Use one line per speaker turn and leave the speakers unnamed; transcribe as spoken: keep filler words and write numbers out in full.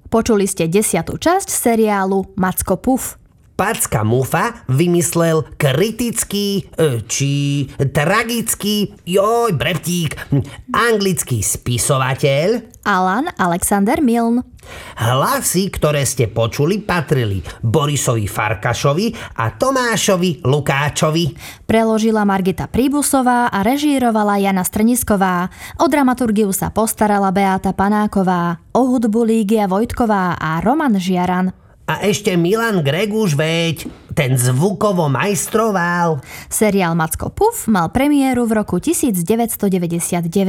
Počuli ste desiatú časť seriálu Macko Puf.
Packa Mufa vymyslel kritický, či tragický, joj, breptík, anglický spisovateľ
Alan Alexander Milne.
Hlasy, ktoré ste počuli, patrili Borisovi Farkašovi a Tomášovi Lukáčovi.
Preložila Margita Príbusová a režírovala Jana Strnisková. O dramaturgiu sa postarala Beáta Panáková, o hudbu Lígia Vojtková a Roman Žiaran.
A ešte Milan Greguš, veď, ten zvukovo majstroval.
Seriál Macko Puf mal premiéru v roku devätnásťstodeväťdesiatdeväť.